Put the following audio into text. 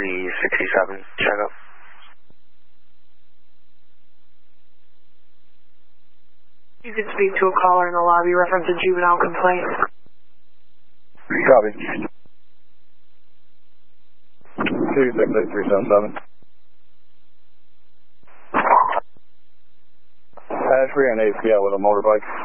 367, check up. You can speak to a caller in the lobby, reference a juvenile complaint. Copy. 268-377. Ashbury and ACL with a motorbike.